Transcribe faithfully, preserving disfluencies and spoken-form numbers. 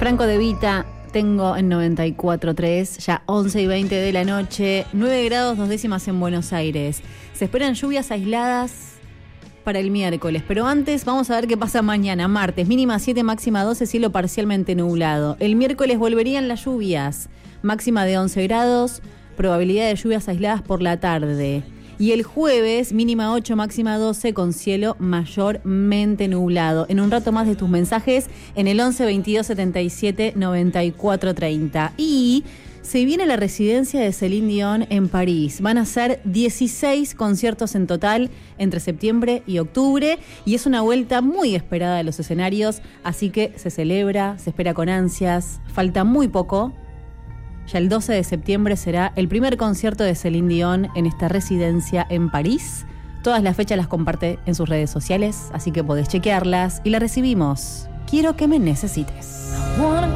Franco De Vita, tengo en noventa y cuatro punto tres, ya once y veinte de la noche, nueve grados dos décimas en Buenos Aires. Se esperan lluvias aisladas para el miércoles, pero antes vamos a ver qué pasa mañana, martes, mínima siete, máxima doce, cielo parcialmente nublado. El miércoles volverían las lluvias, máxima de once grados, probabilidad de lluvias aisladas por la tarde. Y el jueves, mínima ocho, máxima doce, con cielo mayormente nublado. En un rato más de tus mensajes en el once, veintidós, setenta y siete, noventa y cuatro, treinta. Y se viene la residencia de Celine Dion en París. Van a ser dieciséis conciertos en total entre septiembre y octubre. Y es una vuelta muy esperada de los escenarios. Así que se celebra, se espera con ansias. Falta muy poco. Ya el doce de septiembre será el primer concierto de Celine Dion en esta residencia en París. Todas las fechas las comparte en sus redes sociales, así que podés chequearlas y la recibimos. Quiero que me necesites.